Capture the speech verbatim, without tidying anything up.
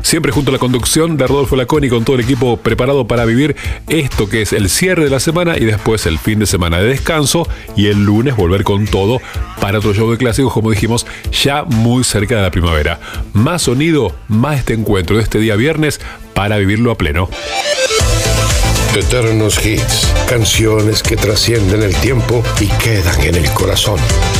siempre junto a la conducción de Rodolfo Laconi, con todo el equipo preparado para vivir esto que es el cierre de la semana y después el fin de semana de descanso, y el lunes volver con todo para otro show de clásicos, como dijimos, ya muy cerca de la primavera. Más sonido, más este encuentro de este día viernes para vivirlo a pleno. Eternos hits, canciones que trascienden el tiempo y quedan en el corazón.